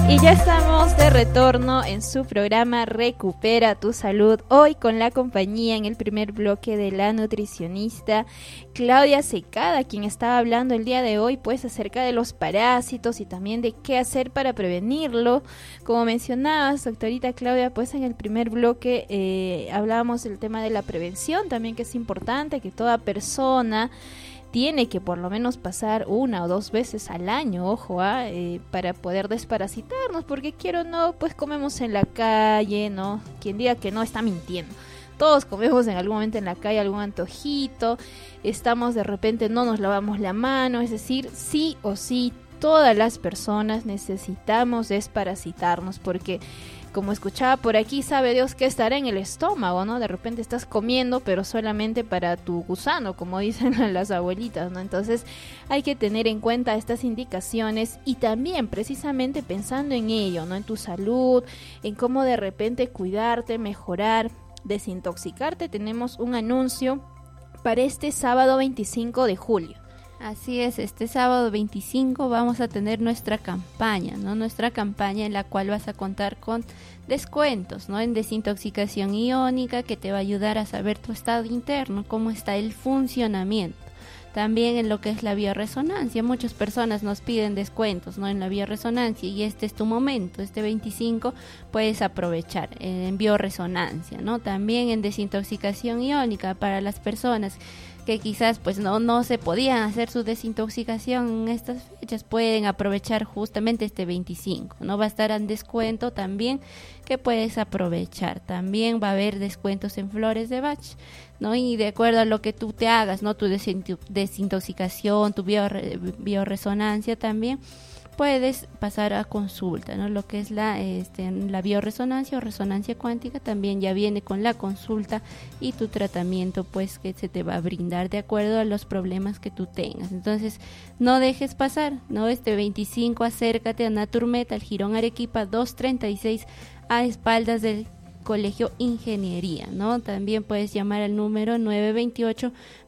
Y ya estamos de retorno en su programa Recupera tu Salud, hoy con la compañía en el primer bloque de la nutricionista Claudia Secada, quien estaba hablando el día de hoy pues acerca de los parásitos y también de qué hacer para prevenirlo. Como mencionabas, doctorita Claudia, pues en el primer bloque hablábamos del tema de la prevención, también que es importante que toda persona tiene que por lo menos pasar 1 o 2 veces al año, ojo, para poder desparasitarnos, porque quiero o no, pues comemos en la calle, ¿no? Quien diga que no está mintiendo. Todos comemos en algún momento en la calle algún antojito, estamos de repente, no nos lavamos la mano, es decir, sí o sí, todas las personas necesitamos desparasitarnos, porque como escuchaba por aquí, sabe Dios que estará en el estómago, ¿no? De repente estás comiendo, pero solamente para tu gusano, como dicen las abuelitas, ¿no? Entonces hay que tener en cuenta estas indicaciones y también precisamente pensando en ello, ¿no? En tu salud, en cómo de repente cuidarte, mejorar, desintoxicarte. Tenemos un anuncio para este sábado 25 de julio. Así es, este sábado 25 vamos a tener nuestra campaña, ¿no? Nuestra campaña en la cual vas a contar con descuentos, ¿no? En desintoxicación iónica, que te va a ayudar a saber tu estado interno, cómo está el funcionamiento. También en lo que es la bioresonancia, muchas personas nos piden descuentos, ¿no? En la bioresonancia, y este es tu momento, este 25 puedes aprovechar en bioresonancia, ¿no? También en desintoxicación iónica para las personas que quizás pues no se podían hacer su desintoxicación en estas fechas, pueden aprovechar justamente este 25, ¿no? Va a estar en descuento también, que puedes aprovechar. También va a haber descuentos en flores de Bach, ¿no? Y de acuerdo a lo que tú te hagas, ¿no? Tu desintoxicación, tu bioresonancia también, puedes pasar a consulta, ¿no? Lo que es la bioresonancia o resonancia cuántica también ya viene con la consulta y tu tratamiento pues que se te va a brindar de acuerdo a los problemas que tú tengas. Entonces no dejes pasar, ¿no? Este 25 acércate a Naturmed, al Jirón Arequipa 236, a espaldas del Colegio Ingeniería, ¿no? También puedes llamar al número 928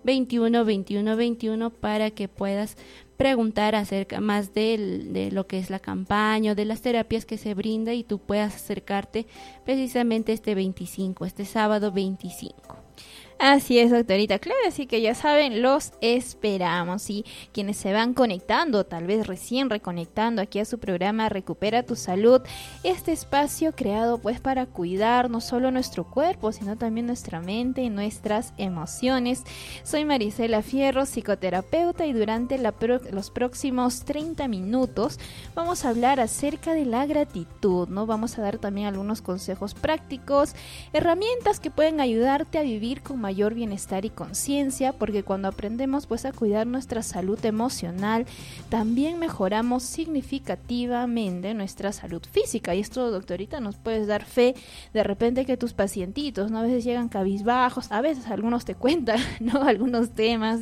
21 21 21 para que puedas preguntar acerca más de lo que es la campaña o de las terapias que se brinda, y tú puedas acercarte precisamente este sábado 25. Así es, doctorita Claudia, así que ya saben, los esperamos. Y quienes se van conectando, tal vez recién reconectando aquí a su programa Recupera tu Salud, este espacio creado pues para cuidar no solo nuestro cuerpo, sino también nuestra mente y nuestras emociones. Soy Marisela Fierro, psicoterapeuta, y durante los próximos 30 minutos vamos a hablar acerca de la gratitud, ¿no? Vamos a dar también algunos consejos prácticos, herramientas que pueden ayudarte a vivir con mayor bienestar y conciencia, porque cuando aprendemos pues a cuidar nuestra salud emocional, también mejoramos significativamente nuestra salud física. Y esto, doctorita, nos puedes dar fe de repente que tus pacientitos, ¿no? A veces llegan cabizbajos, a veces algunos te cuentan, ¿no? Algunos temas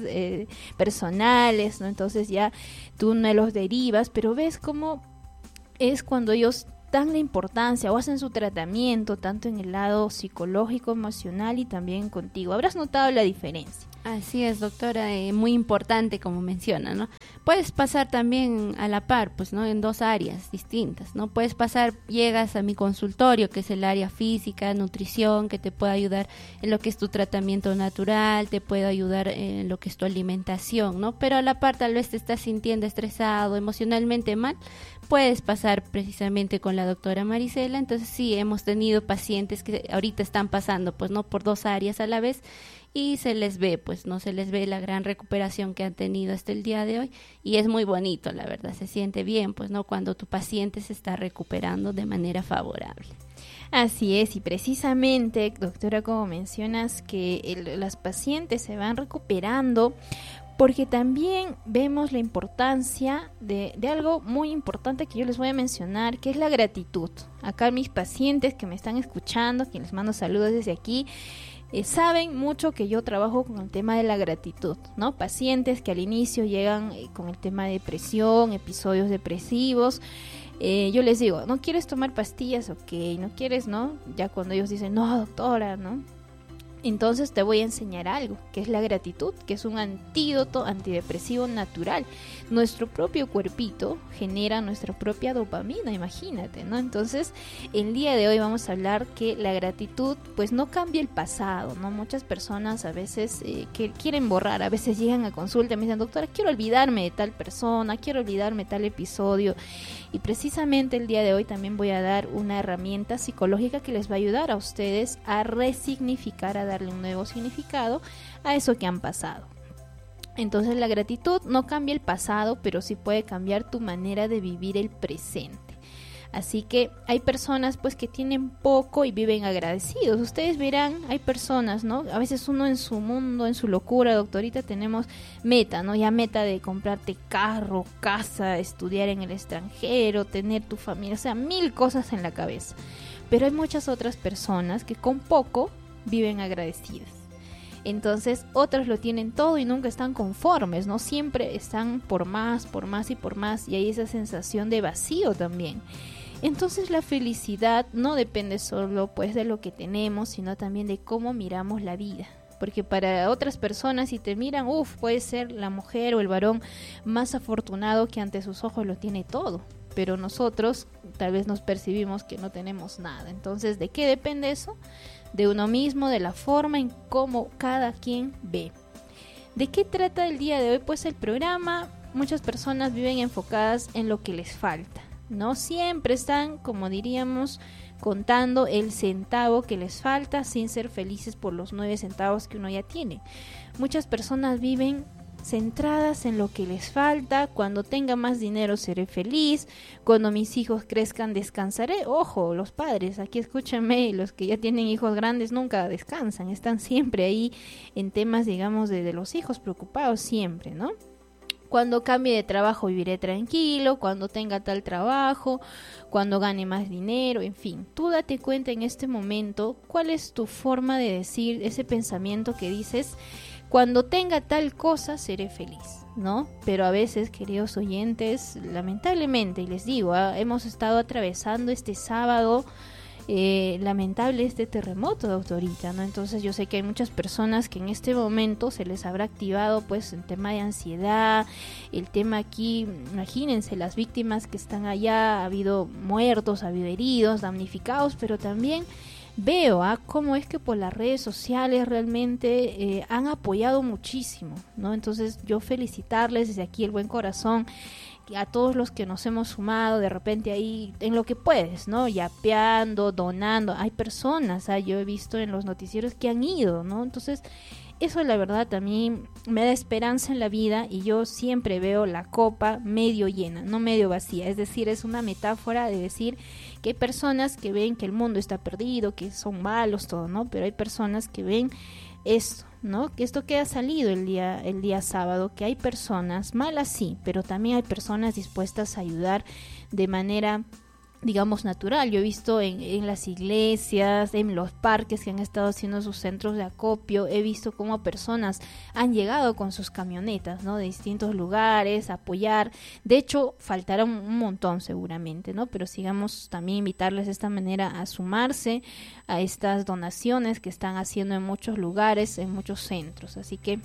personales, ¿no? Entonces ya tú no los derivas, pero ves cómo es cuando ellos dan la importancia o hacen su tratamiento tanto en el lado psicológico, emocional y también contigo. ¿Habrás notado la diferencia? Así es, doctora, muy importante como menciona, ¿no? Puedes pasar también a la par, pues, ¿no? En 2 áreas distintas, ¿no? Puedes pasar, llegas a mi consultorio, que es el área física, nutrición, que te puede ayudar en lo que es tu tratamiento natural, te puede ayudar en lo que es tu alimentación, ¿no? Pero a la par tal vez te estás sintiendo estresado, emocionalmente mal, puedes pasar precisamente con la doctora Marisela. Entonces sí, hemos tenido pacientes que ahorita están pasando, pues, ¿no? Por 2 áreas a la vez, y se les ve, pues, no se les ve la gran recuperación que han tenido hasta el día de hoy, y es muy bonito, la verdad, se siente bien, pues, ¿no? Cuando tu paciente se está recuperando de manera favorable. Así es, y precisamente, doctora, como mencionas, que las pacientes se van recuperando, porque también vemos la importancia de algo muy importante que yo les voy a mencionar, que es la gratitud. Acá mis pacientes que me están escuchando, quienes les mando saludos desde aquí, saben mucho que yo trabajo con el tema de la gratitud, ¿no? Pacientes que al inicio llegan con el tema de depresión, episodios depresivos, yo les digo, ¿no quieres tomar pastillas? Ok, ¿no quieres, no? Ya cuando ellos dicen, no, doctora, ¿no? Entonces te voy a enseñar algo, que es la gratitud, que es un antídoto antidepresivo natural. Nuestro propio cuerpito genera nuestra propia dopamina, imagínate, ¿no? Entonces, el día de hoy vamos a hablar que la gratitud, pues no cambia el pasado, ¿no? Muchas personas a veces que quieren borrar, a veces llegan a consulta y me dicen, doctora, quiero olvidarme de tal persona, quiero olvidarme de tal episodio. Y precisamente el día de hoy también voy a dar una herramienta psicológica que les va a ayudar a ustedes a resignificar, a darle un nuevo significado a eso que han pasado. Entonces la gratitud no cambia el pasado, pero sí puede cambiar tu manera de vivir el presente. Así que hay personas pues que tienen poco y viven agradecidos. Ustedes verán, hay personas, ¿no? A veces uno en su mundo, en su locura, doctorita, tenemos meta, ¿no? Ya meta de comprarte carro, casa, estudiar en el extranjero, tener tu familia, o sea, 1000 cosas en la cabeza. Pero hay muchas otras personas que con poco viven agradecidas. Entonces otros lo tienen todo y nunca están conformes, ¿no? Siempre están por más y por más, y hay esa sensación de vacío también. Entonces la felicidad no depende solo pues de lo que tenemos, sino también de cómo miramos la vida. Porque para otras personas, si te miran, puede ser la mujer o el varón más afortunado que ante sus ojos lo tiene todo. Pero nosotros tal vez nos percibimos que no tenemos nada. Entonces, ¿de qué depende eso? De uno mismo, de la forma en cómo cada quien ve. ¿De qué trata el día de hoy? Pues el programa, muchas personas viven enfocadas en lo que les falta, ¿no? Siempre están, como diríamos, contando el centavo que les falta sin ser felices por los 9 centavos que uno ya tiene. Muchas personas viven centradas en lo que les falta. Cuando tenga más dinero seré feliz, cuando mis hijos crezcan descansaré. Ojo, los padres, aquí escúchenme, los que ya tienen hijos grandes nunca descansan, están siempre ahí en temas, digamos, de los hijos, preocupados siempre, ¿no? Cuando cambie de trabajo viviré tranquilo, cuando tenga tal trabajo, cuando gane más dinero, en fin. Tú date cuenta en este momento cuál es tu forma de decir ese pensamiento que dices, cuando tenga tal cosa seré feliz, ¿no? Pero a veces, queridos oyentes, lamentablemente, y les digo, hemos estado atravesando este sábado lamentable este terremoto, doctorita, ¿no? Entonces yo sé que hay muchas personas que en este momento se les habrá activado pues el tema de ansiedad, el tema aquí, imagínense las víctimas que están allá, ha habido muertos, ha habido heridos, damnificados, pero también veo cómo es que por las redes sociales realmente han apoyado muchísimo, ¿no? Entonces yo felicitarles desde aquí el buen corazón a todos los que nos hemos sumado de repente ahí en lo que puedes, ¿no? Yapeando, donando. Hay personas, yo he visto en los noticieros que han ido, ¿no? Entonces eso la verdad a mí me da esperanza en la vida y yo siempre veo la copa medio llena, no medio vacía. Es decir, es una metáfora de decir que hay personas que ven que el mundo está perdido, que son malos, todo, ¿no? Pero hay personas que ven esto, ¿no? Que esto que ha salido el día sábado, que hay personas malas sí, pero también hay personas dispuestas a ayudar de manera, digamos, natural. Yo he visto en las iglesias, en los parques que han estado haciendo sus centros de acopio, he visto cómo personas han llegado con sus camionetas, ¿no? De distintos lugares a apoyar. De hecho, faltará un montón seguramente, ¿no? Pero sigamos también invitarles de esta manera a sumarse a estas donaciones que están haciendo en muchos lugares, en muchos centros. Así que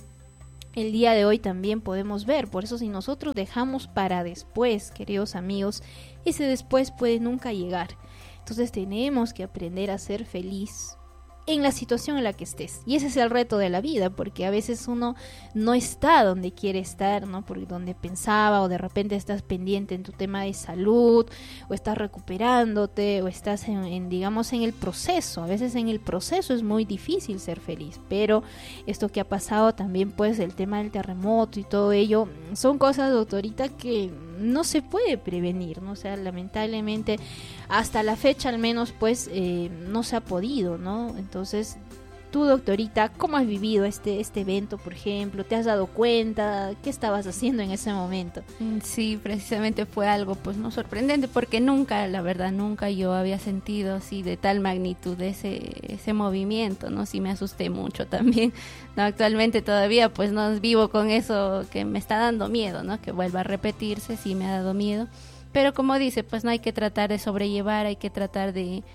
el día de hoy también podemos ver, por eso si nosotros dejamos para después, queridos amigos, ese después puede nunca llegar. Entonces tenemos que aprender a ser feliz en la situación en la que estés. Y ese es el reto de la vida, porque a veces uno no está donde quiere estar, ¿no? Porque donde pensaba, o de repente estás pendiente en tu tema de salud, o estás recuperándote, o estás digamos, en el proceso. A veces en el proceso es muy difícil ser feliz, pero esto que ha pasado también, pues, el tema del terremoto y todo ello, son cosas, doctorita, que no se puede prevenir, ¿no? O sea, lamentablemente, hasta la fecha al menos, pues, no se ha podido, ¿no? Entonces, tú, doctorita, ¿cómo has vivido este evento, por ejemplo? ¿Te has dado cuenta? ¿Qué estabas haciendo en ese momento? Sí, precisamente fue algo, pues, no sorprendente, porque nunca, la verdad, nunca yo había sentido así de tal magnitud ese movimiento, ¿no? Sí me asusté mucho también, ¿no? Actualmente todavía, pues, no vivo con eso que me está dando miedo, ¿no? Que vuelva a repetirse, sí me ha dado miedo, pero como dice, pues, no hay que tratar de sobrellevar, hay que tratar de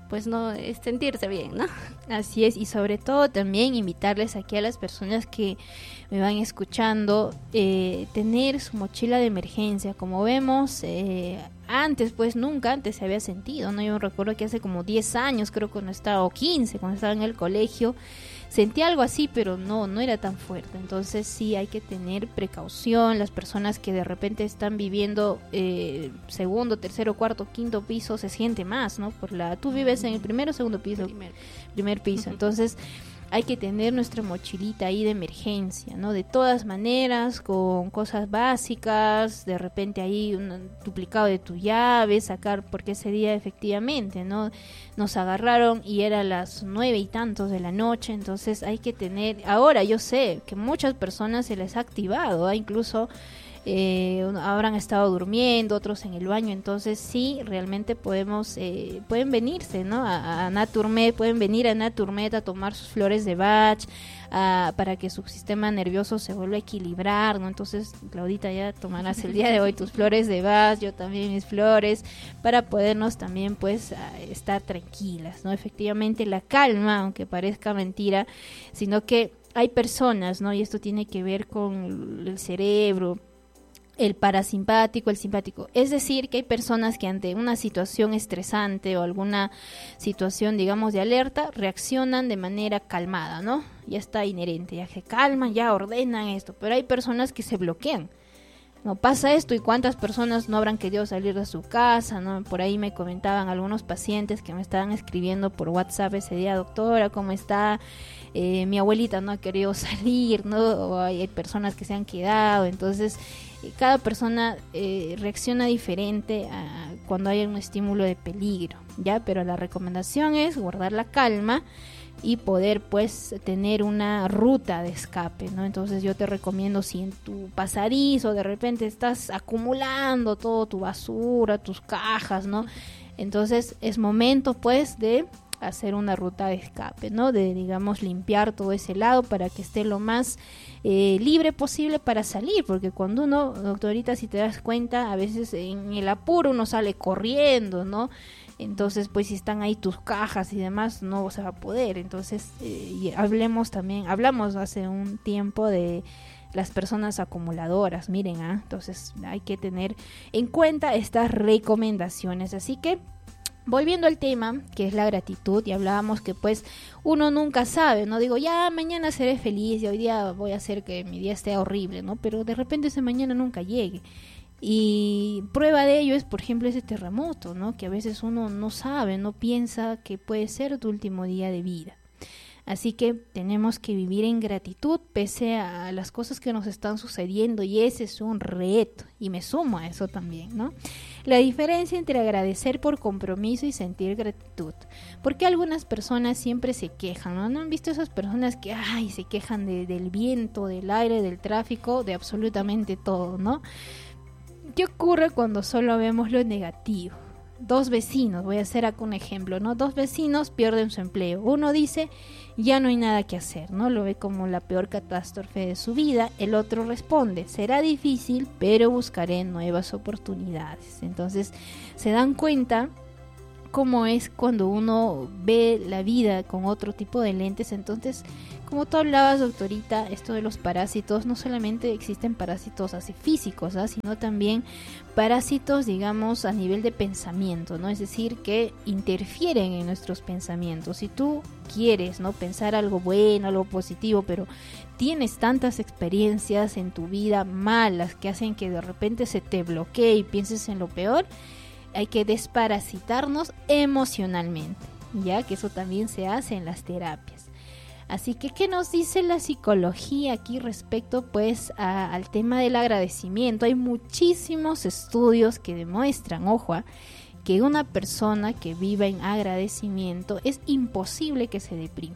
pues no es sentirse bien, ¿no? Así es, y sobre todo también invitarles aquí a las personas que me van escuchando, tener su mochila de emergencia. Como vemos, antes, pues nunca antes se había sentido, ¿no? Yo recuerdo que hace como 10 años, creo, cuando estaba, o 15, cuando estaba en el colegio, sentí algo así, pero no era tan fuerte. Entonces sí hay que tener precaución. Las personas que de repente están viviendo segundo, tercero, cuarto, quinto piso, se siente más, ¿no? Tú vives en el primero o segundo piso. Primer piso. Entonces hay que tener nuestra mochilita ahí de emergencia, ¿no? De todas maneras, con cosas básicas, de repente ahí un duplicado de tu llave, sacar, porque ese día efectivamente, ¿no? Nos agarraron y era las 9 y tantos de la noche, entonces hay que tener, ahora yo sé que muchas personas se les ha activado, incluso habrán estado durmiendo, otros en el baño, entonces sí, realmente pueden venirse, ¿no? A Naturmed, pueden venir a Naturmed a tomar sus flores de Bach, para que su sistema nervioso se vuelva a equilibrar, ¿no? Entonces, Claudita, ya tomarás el día de hoy tus flores de Bach, yo también mis flores, para podernos también, pues, estar tranquilas, ¿no? Efectivamente, la calma, aunque parezca mentira, sino que hay personas, ¿no? Y esto tiene que ver con el cerebro, el parasimpático, el simpático. Es decir, que hay personas que ante una situación estresante o alguna situación, digamos, de alerta, reaccionan de manera calmada, ¿no? Ya está inherente, ya se calman, ya ordenan esto. Pero hay personas que se bloquean. No pasa esto, y cuántas personas no habrán querido salir de su casa, ¿no? Por ahí me comentaban algunos pacientes que me estaban escribiendo por WhatsApp ese día: doctora, ¿cómo está? Mi abuelita no ha querido salir, ¿no? O hay personas que se han quedado. Entonces cada persona reacciona diferente cuando hay un estímulo de peligro, ¿ya? Pero la recomendación es guardar la calma y poder, pues, tener una ruta de escape, ¿no? Entonces yo te recomiendo, si en tu pasadizo de repente estás acumulando todo tu basura, tus cajas, ¿no? Entonces es momento, pues, de hacer una ruta de escape, ¿no? De, digamos, limpiar todo ese lado para que esté lo más libre posible para salir, porque cuando uno, doctorita, si te das cuenta, a veces en el apuro uno sale corriendo, ¿no? Entonces, pues, si están ahí tus cajas y demás, no se va a poder. Entonces, y hablamos hace un tiempo de las personas acumuladoras, miren, entonces hay que tener en cuenta estas recomendaciones. Así que, volviendo al tema, que es la gratitud, y hablábamos que, pues, uno nunca sabe, ¿no? Digo, ya mañana seré feliz y hoy día voy a hacer que mi día esté horrible, ¿no? Pero de repente ese mañana nunca llegue. Y prueba de ello es, por ejemplo, ese terremoto, ¿no? Que a veces uno no sabe, no piensa que puede ser tu último día de vida. Así que tenemos que vivir en gratitud pese a las cosas que nos están sucediendo, y ese es un reto, y me sumo a eso también, ¿no? La diferencia entre agradecer por compromiso y sentir gratitud. Porque algunas personas siempre se quejan, ¿no? ¿No han visto esas personas que se quejan del viento, del aire, del tráfico, de absolutamente todo, ¿no? ¿Qué ocurre cuando solo vemos lo negativo? Dos vecinos, voy a hacer acá un ejemplo, ¿no? Dos vecinos pierden su empleo. Uno dice, ya no hay nada que hacer, ¿no? Lo ve como la peor catástrofe de su vida. El otro responde, será difícil, pero buscaré nuevas oportunidades. Entonces, se dan cuenta cómo es cuando uno ve la vida con otro tipo de lentes. Entonces, como tú hablabas, doctorita, esto de los parásitos, no solamente existen parásitos así físicos, sino también parásitos, digamos, a nivel de pensamiento, ¿no? Es decir, que interfieren en nuestros pensamientos. Si tú quieres, ¿no?, pensar algo bueno, algo positivo, pero tienes tantas experiencias en tu vida malas que hacen que de repente se te bloquee y pienses en lo peor, hay que desparasitarnos emocionalmente, ya que eso también se hace en las terapias. Así que, ¿qué nos dice la psicología aquí respecto, pues, al tema del agradecimiento? Hay muchísimos estudios que demuestran, que una persona que viva en agradecimiento es imposible que se deprima,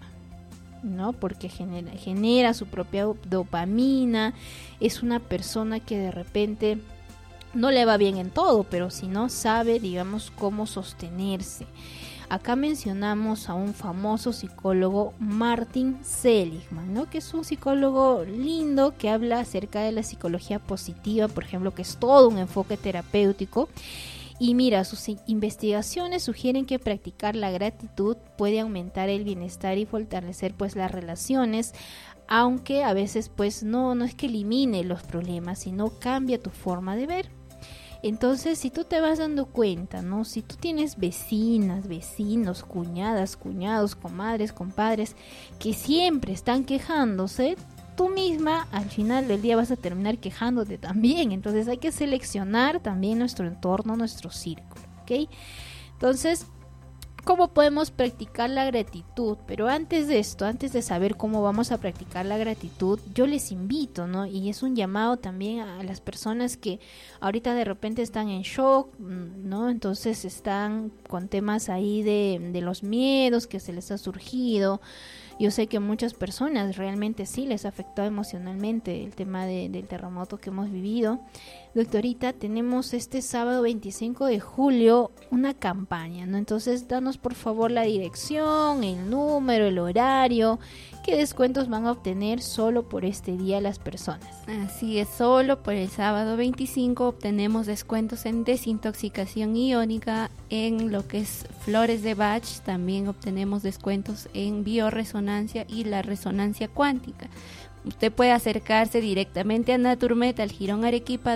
¿no? Porque genera su propia dopamina, es una persona que de repente no le va bien en todo, pero si no sabe, digamos, cómo sostenerse. Acá mencionamos a un famoso psicólogo, Martin Seligman, ¿no? Que es un psicólogo lindo que habla acerca de la psicología positiva, por ejemplo, que es todo un enfoque terapéutico. Y mira, sus investigaciones sugieren que practicar la gratitud puede aumentar el bienestar y fortalecer pues las relaciones, aunque a veces pues no es que elimine los problemas, sino cambia tu forma de ver. Entonces, si tú te vas dando cuenta, ¿no? Si tú tienes vecinas, vecinos, cuñadas, cuñados, comadres, compadres, que siempre están quejándose, tú misma al final del día vas a terminar quejándote también. Entonces hay que seleccionar también nuestro entorno, nuestro círculo, ¿ok? Entonces, ¿cómo podemos practicar la gratitud? Pero antes de esto, antes de saber cómo vamos a practicar la gratitud, yo les invito, ¿no? Y es un llamado también a las personas que ahorita de repente están en shock, ¿no? Entonces están con temas ahí de los miedos que se les ha surgido. Yo sé que muchas personas realmente sí les afectó emocionalmente el tema del terremoto que hemos vivido. Doctorita, tenemos este sábado 25 de julio una campaña, ¿no? Entonces, danos por favor la dirección, el número, el horario, qué descuentos van a obtener solo por este día las personas. Así es, solo por el sábado 25 obtenemos descuentos en desintoxicación iónica, en lo que es flores de Bach, también obtenemos descuentos en bioresonancia y la resonancia cuántica. Usted puede acercarse directamente a Naturmed al Jirón Arequipa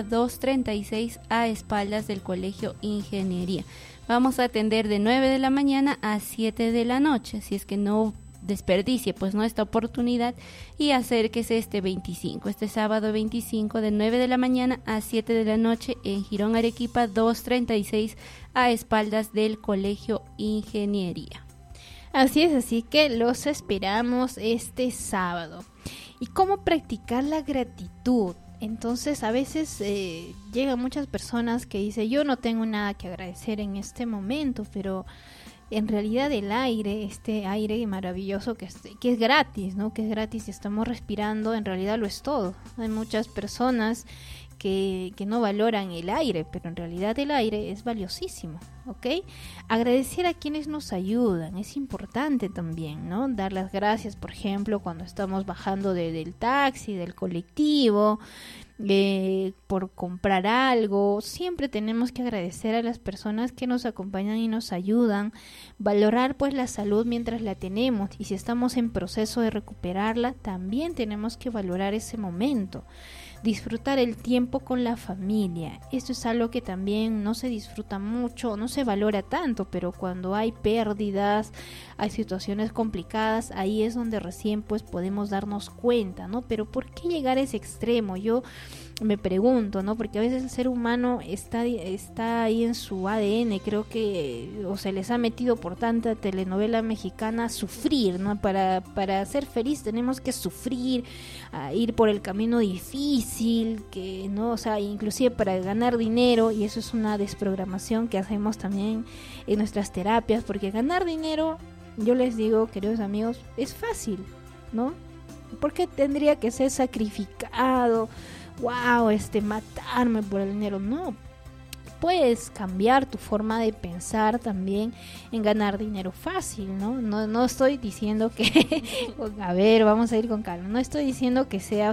236 a espaldas del Colegio Ingeniería. Vamos a atender de 9 de la mañana a 7 de la noche, así es que no desperdicie pues no esta oportunidad y acérquese este sábado 25 de 9 de la mañana a 7 de la noche en Jirón Arequipa 236 a espaldas del Colegio Ingeniería. Así es, así que los esperamos este sábado. ¿Y cómo practicar la gratitud? Entonces a veces llegan muchas personas que dicen, yo no tengo nada que agradecer en este momento, pero en realidad el aire, este aire maravilloso que es gratis, ¿no? Que es gratis y estamos respirando, en realidad lo es todo. Hay muchas personas que no valoran el aire, pero en realidad el aire es valiosísimo, ¿ok? Agradecer a quienes nos ayudan, es importante también, ¿no? Dar las gracias, por ejemplo, cuando estamos bajando del taxi, del colectivo, por comprar algo. Siempre tenemos que agradecer a las personas que nos acompañan y nos ayudan, valorar pues la salud mientras la tenemos, y si estamos en proceso de recuperarla, también tenemos que valorar ese momento. Disfrutar el tiempo con la familia, esto es algo que también no se disfruta mucho, no se valora tanto, pero cuando hay pérdidas, hay situaciones complicadas, ahí es donde recién pues podemos darnos cuenta, ¿no? Pero ¿por qué llegar a ese extremo? Yo me pregunto, ¿no? Porque a veces el ser humano está ahí en su ADN, creo que o se les ha metido por tanta telenovela mexicana sufrir, ¿no? Para ser feliz tenemos que sufrir, ir por el camino difícil, que no, o sea, inclusive para ganar dinero, y eso es una desprogramación que hacemos también en nuestras terapias, porque ganar dinero, yo les digo, queridos amigos, es fácil, ¿no? ¿Por qué tendría que ser sacrificado? Wow, matarme por el dinero. No, puedes cambiar tu forma de pensar también en ganar dinero fácil, ¿no? No estoy diciendo que a ver, vamos a ir con calma. No estoy diciendo que sea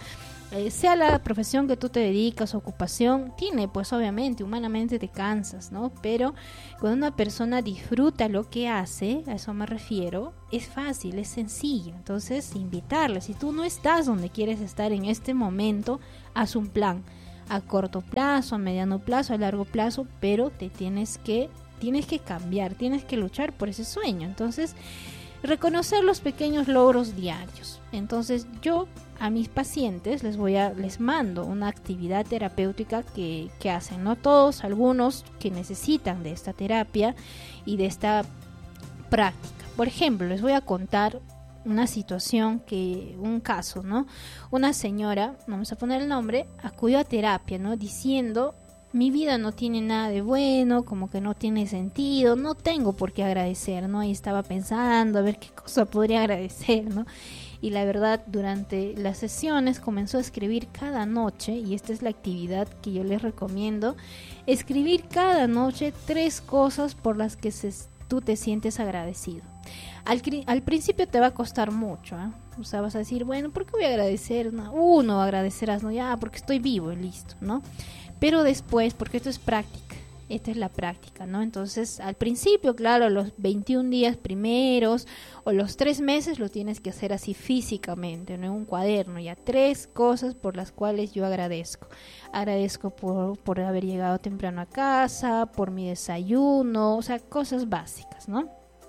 la profesión que tú te dedicas, ocupación, tiene, pues obviamente, humanamente te cansas, ¿no? Pero cuando una persona disfruta lo que hace, a eso me refiero, es fácil, es sencillo. Entonces, invitarle, si tú no estás donde quieres estar en este momento, haz un plan a corto plazo, a mediano plazo, a largo plazo, pero tienes que cambiar, tienes que luchar por ese sueño. Entonces, reconocer los pequeños logros diarios. Entonces, yo a mis pacientes les mando una actividad terapéutica que hacen, no todos, algunos que necesitan de esta terapia y de esta práctica. Por ejemplo, les voy a contar una situación, un caso, ¿no? Una señora, vamos a poner el nombre, acudió a terapia, ¿no? Diciendo, mi vida no tiene nada de bueno, como que no tiene sentido, no tengo por qué agradecer, ¿no? Y estaba pensando a ver qué cosa podría agradecer, ¿no? Y la verdad, durante las sesiones comenzó a escribir cada noche, y esta es la actividad que yo les recomiendo, escribir cada noche 3 cosas por las que tú te sientes agradecido. Al principio te va a costar mucho, ¿eh? O sea, vas a decir, bueno, ¿por qué voy a agradecer? No agradecerás, no, ya, porque estoy vivo y listo, ¿no? Pero después, porque esto es práctica, Esta es la práctica, ¿no? Entonces, al principio, claro, los 21 días primeros o los 3 meses lo tienes que hacer así físicamente, ¿no? En un cuaderno, ya 3 cosas por las cuales yo agradezco. Agradezco por haber llegado temprano a casa, por mi desayuno, o sea, cosas básicas, ¿no?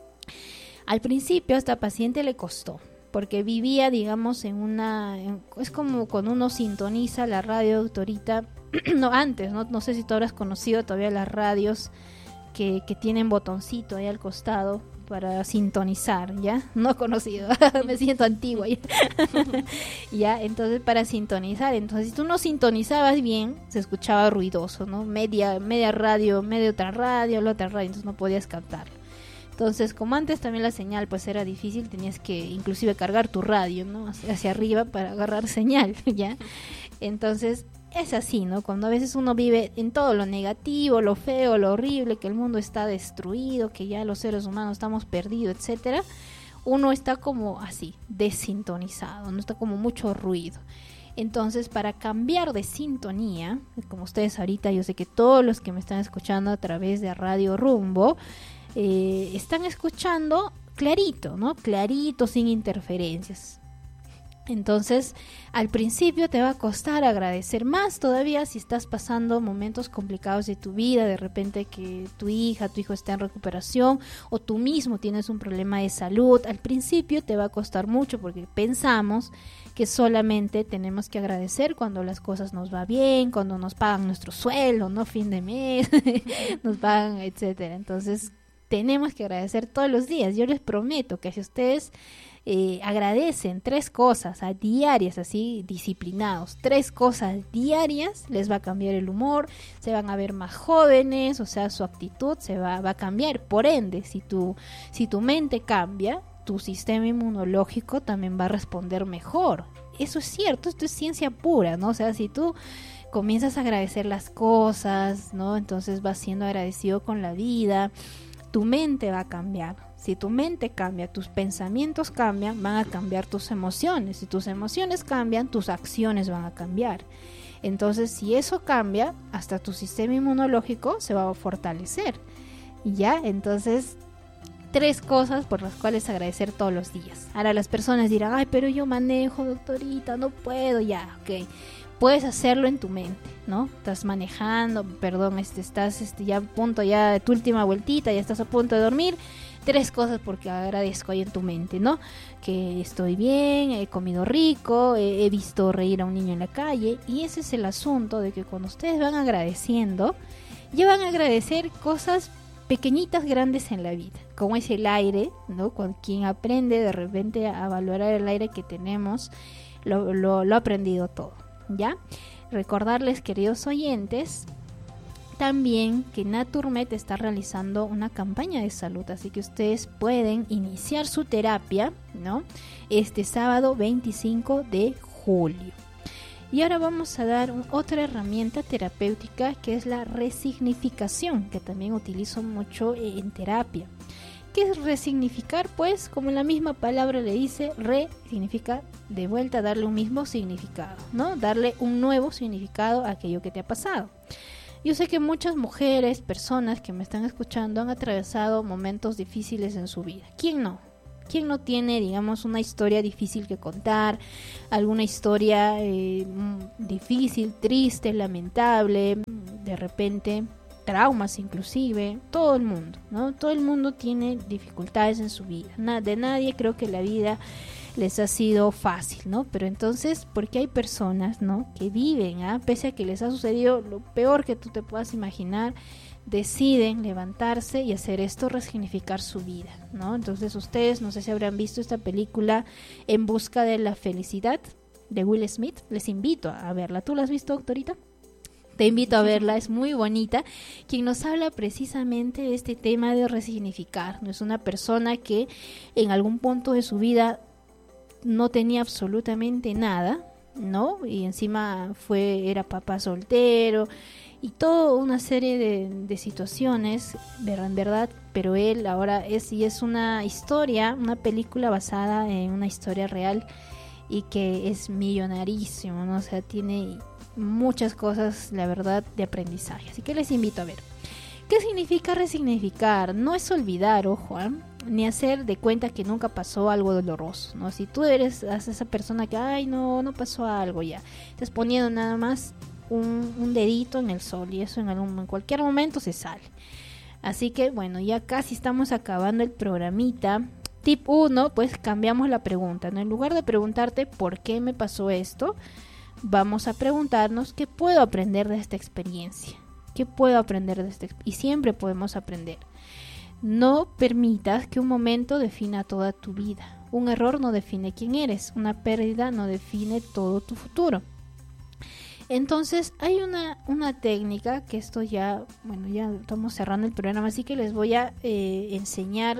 Al principio a esta paciente le costó, porque vivía, digamos, es como cuando uno sintoniza la radio, doctorita. No, antes, no sé si tú habrás conocido todavía las radios que tienen botoncito ahí al costado para sintonizar, ¿ya? No he conocido, me siento antigua ya. Ya, entonces para sintonizar, entonces si tú no sintonizabas bien, se escuchaba ruidoso, ¿no? Media radio, media otra radio, la otra radio, entonces no podías captarlo. Entonces, como antes también la señal pues era difícil, tenías que inclusive cargar tu radio, ¿no? Hacia arriba para agarrar señal, ¿ya? Entonces, es así, ¿no? Cuando a veces uno vive en todo lo negativo, lo feo, lo horrible, que el mundo está destruido, que ya los seres humanos estamos perdidos, etcétera, uno está como así, desintonizado, no está como mucho ruido. Entonces, para cambiar de sintonía, como ustedes ahorita, yo sé que todos los que me están escuchando a través de Radio Rumbo, están escuchando clarito, ¿no? Clarito, sin interferencias. Entonces, al principio te va a costar agradecer más todavía si estás pasando momentos complicados de tu vida, de repente que tu hijo está en recuperación o tú mismo tienes un problema de salud. Al principio te va a costar mucho porque pensamos que solamente tenemos que agradecer cuando las cosas nos va bien, cuando nos pagan nuestro sueldo, ¿no? Fin de mes, nos pagan, etcétera. Entonces, tenemos que agradecer todos los días. Yo les prometo que si ustedes agradecen 3 cosas diarias, así disciplinados, 3 cosas diarias, les va a cambiar el humor, se van a ver más jóvenes, o sea, su actitud va a cambiar. Por ende, si tu mente cambia, tu sistema inmunológico también va a responder mejor. Eso es cierto, esto es ciencia pura, ¿no? O sea, si tú comienzas a agradecer las cosas, ¿no? Entonces vas siendo agradecido con la vida, tu mente va a cambiar. Si tu mente cambia, tus pensamientos cambian, van a cambiar tus emociones. Si tus emociones cambian, tus acciones van a cambiar. Entonces, si eso cambia, hasta tu sistema inmunológico se va a fortalecer. Y ya, entonces, 3 cosas por las cuales agradecer todos los días. Ahora las personas dirán, ay, pero yo manejo, doctorita, no puedo. Ya, ok. Puedes hacerlo en tu mente, ¿no? Estás manejando, perdón, estás ya a punto, ya de tu última vueltita, ya estás a punto de dormir. 3 cosas porque agradezco ahí en tu mente, ¿no? Que estoy bien, he comido rico, he visto reír a un niño en la calle. Y ese es el asunto de que cuando ustedes van agradeciendo, ya van a agradecer cosas pequeñitas, grandes en la vida, como es el aire, ¿no? Cuando quien aprende de repente a valorar el aire que tenemos, lo ha aprendido todo, ¿ya? Recordarles, queridos oyentes, también que Naturmed está realizando una campaña de salud, así que ustedes pueden iniciar su terapia, ¿no? Este sábado 25 de julio. Y ahora vamos a dar otra herramienta terapéutica que es la resignificación, que también utilizo mucho en terapia. ¿Qué es resignificar? Pues como la misma palabra le dice, re significa de vuelta darle un mismo significado, ¿no? Darle un nuevo significado a aquello que te ha pasado. Yo sé que muchas mujeres, personas que me están escuchando han atravesado momentos difíciles en su vida. ¿Quién no? ¿Quién no tiene, digamos, una historia difícil que contar? Alguna historia difícil, triste, lamentable, de repente traumas inclusive. Todo el mundo, ¿no? Todo el mundo tiene dificultades en su vida. De nadie creo que la vida les ha sido fácil, ¿no? Pero entonces, ¿por qué hay personas, ¿no? que viven, pese a que les ha sucedido lo peor que tú te puedas imaginar, deciden levantarse y hacer esto, resignificar su vida, ¿no? Entonces ustedes, no sé si habrán visto esta película En busca de la felicidad de Will Smith, les invito a verla. ¿Tú la has visto, doctorita? Te invito a verla, es muy bonita, quien nos habla precisamente de este tema de resignificar. No es una persona que en algún punto de su vida no tenía absolutamente nada, ¿no? Y encima era papá soltero y toda una serie de situaciones, en verdad, pero él ahora es una historia, una película basada en una historia real y que es millonarísimo, ¿no? O sea, tiene muchas cosas, la verdad, de aprendizaje. Así que les invito a ver. ¿Qué significa resignificar? No es olvidar, ojo, ni hacer de cuenta que nunca pasó algo doloroso, ¿no? Si tú eres esa persona que, ay, no pasó algo ya, estás poniendo nada más un dedito en el sol y eso en cualquier momento se sale. Así que bueno, ya casi estamos acabando el programita. Tip 1, pues cambiamos la pregunta, ¿no? En lugar de preguntarte por qué me pasó esto, vamos a preguntarnos qué puedo aprender de esta experiencia. ¿Qué puedo aprender de esta experiencia? Y siempre podemos aprender. No permitas que un momento defina toda tu vida. Un error no define quién eres. Una pérdida no define todo tu futuro. Entonces hay una técnica que esto ya estamos cerrando el programa, así que les voy a enseñar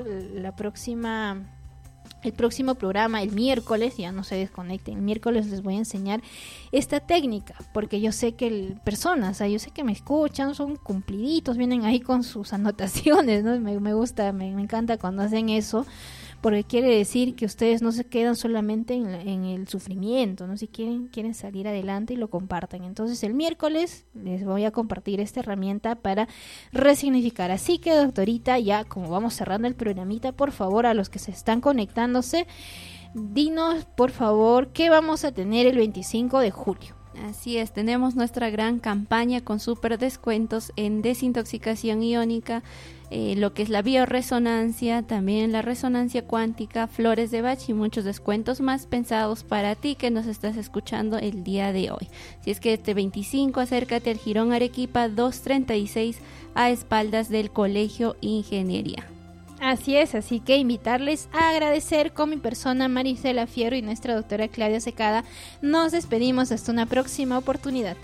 el próximo programa, el miércoles, ya no se desconecten, el miércoles les voy a enseñar esta técnica, porque yo sé que personas, yo sé que me escuchan, son cumpliditos, vienen ahí con sus anotaciones, ¿no? Me gusta, me encanta cuando hacen eso, porque quiere decir que ustedes no se quedan solamente en el sufrimiento, ¿no? Si quieren salir adelante y lo compartan. Entonces el miércoles les voy a compartir esta herramienta para resignificar. Así que, doctorita, ya como vamos cerrando el programita, por favor, a los que se están conectándose, dinos, por favor, ¿qué vamos a tener el 25 de julio? Así es, tenemos nuestra gran campaña con súper descuentos en desintoxicación iónica, lo que es la bioresonancia, también la resonancia cuántica, flores de Bach y muchos descuentos más pensados para ti que nos estás escuchando el día de hoy. Si es que este 25 acércate al Jirón Arequipa 236 a espaldas del Colegio Ingeniería. Así es, así que invitarles a agradecer con mi persona Marisela Fierro y nuestra doctora Claudia Secada. Nos despedimos hasta una próxima oportunidad.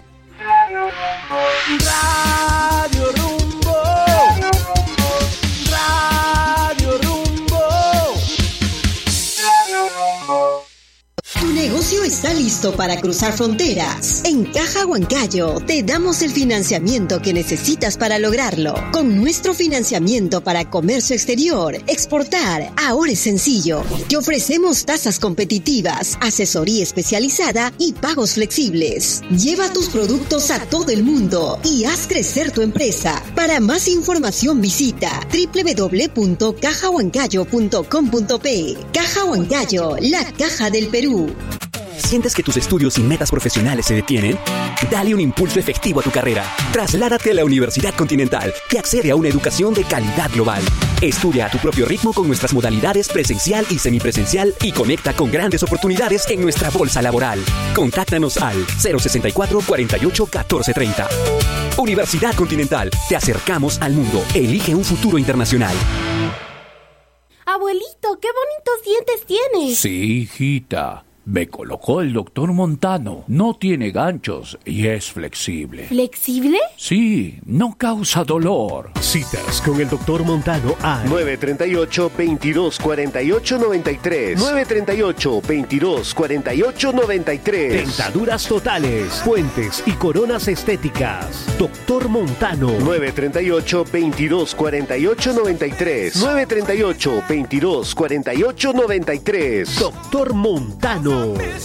Radio Rumbo, Radio Rumbo. Tu negocio está listo para cruzar fronteras. En Caja Huancayo te damos el financiamiento que necesitas para lograrlo. Con nuestro financiamiento para comercio exterior, exportar, ahora es sencillo. Te ofrecemos tasas competitivas, asesoría especializada y pagos flexibles. Lleva tus productos a todo el mundo y haz crecer tu empresa. Para más información visita www.cajahuancayo.com.pe. Caja Huancayo, la caja del Perú. ¿Sientes que tus estudios y metas profesionales se detienen? Dale un impulso efectivo a tu carrera. Trasládate a la Universidad Continental, que accede a una educación de calidad global. Estudia a tu propio ritmo con nuestras modalidades presencial y semipresencial y conecta con grandes oportunidades en nuestra bolsa laboral. Contáctanos al 064 48 14 30. Universidad Continental, te acercamos al mundo. Elige un futuro internacional. Abuelito, qué bonitos dientes tienes. Sí, hijita. Me colocó el doctor Montano. No tiene ganchos y es flexible. ¿Flexible? Sí, no causa dolor. Citas con el doctor Montano al 938-2248-93. 938-2248-93. Dentaduras totales, puentes y coronas estéticas. Doctor Montano. 938-2248-93. 938-2248-93. Doctor Montano.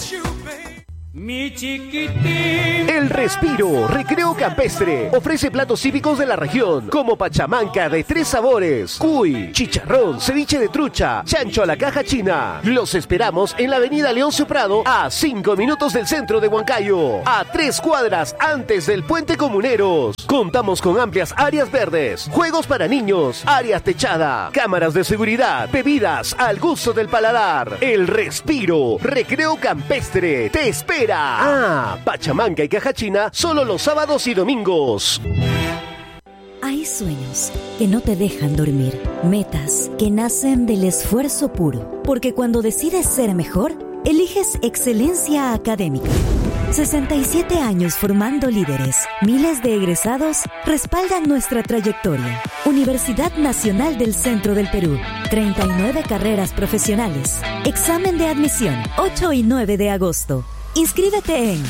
Mi chiquitín. El Respiro, recreo campestre, ofrece platos típicos de la región, como pachamanca de 3 sabores, cuy, chicharrón, ceviche de trucha, chancho a la caja china. Los esperamos en la avenida Leoncio Prado, a 5 minutos del centro de Huancayo, a 3 cuadras antes del Puente Comuneros. Contamos con amplias áreas verdes, juegos para niños, áreas techada, cámaras de seguridad, bebidas al gusto del paladar. El Respiro, recreo campestre, te espera. Pachamanca y caja china solo los sábados y domingos. Hay sueños que no te dejan dormir, metas que nacen del esfuerzo puro, porque cuando decides ser mejor, eliges excelencia académica. 67 años formando líderes, miles de egresados respaldan nuestra trayectoria. Universidad Nacional del Centro del Perú, 39 carreras profesionales. Examen de admisión, 8 y 9 de agosto. Inscríbete en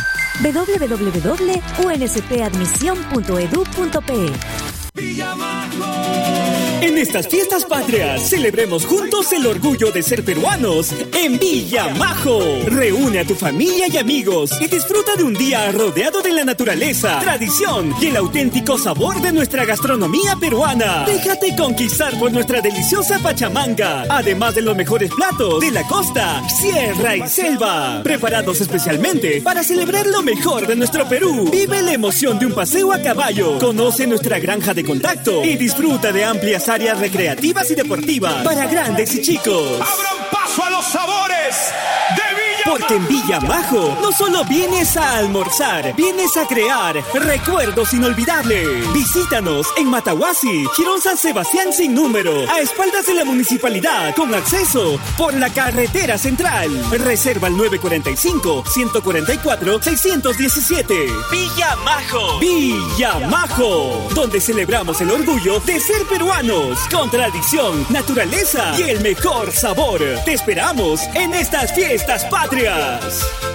www.unspadmisión.edu.pe. En estas fiestas patrias, celebremos juntos el orgullo de ser peruanos en Villa Majo. Reúne a tu familia y amigos y disfruta de un día rodeado de la naturaleza, tradición y el auténtico sabor de nuestra gastronomía peruana. Déjate conquistar por nuestra deliciosa pachamanga, además de los mejores platos de la costa, sierra y selva, preparados especialmente para celebrar lo mejor de nuestro Perú. Vive la emoción de un paseo a caballo, conoce nuestra granja de contacto y disfruta de amplias áreas recreativas y deportivas para grandes y chicos. ¡Abran paso a los sabores de Villa Majo! Porque en Villa Majo no solo vienes a almorzar, vienes a crear recuerdos inolvidables. Visítanos en Matahuasi, Girón San Sebastián sin número, a espaldas de la municipalidad, con acceso por la carretera central. Reserva al 945-144-617. Villa Majo. Villa Majo, donde celebramos el orgullo de ser peruanos, con tradición, naturaleza y el mejor sabor. Te esperamos en estas fiestas patrias.